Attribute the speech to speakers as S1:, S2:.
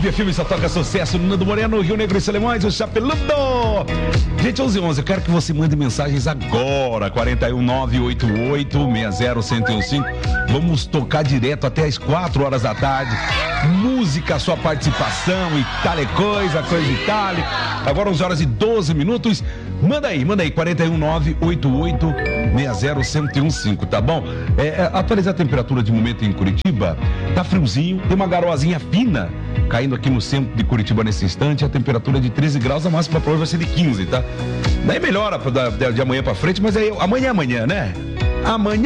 S1: Clube FM só toca sucesso. Nando Moreno, Rio Negro e Solimões, o Chapeludo. Gente, 11:11, eu quero que você mande mensagens agora. 41988601015. Vamos tocar direto até as 4 horas da tarde. Música, sua participação e tal coisa e tal. Agora 11h12. Manda aí, 41988601015, tá bom? Atualizar a temperatura de momento em Curitiba. Tá friozinho, tem uma garoazinha fina caindo aqui no centro de Curitiba nesse instante. A temperatura é de 13 graus, a máxima pra hoje vai ser de 15, tá? Daí melhora de amanhã pra frente, mas aí amanhã, né? Amanhã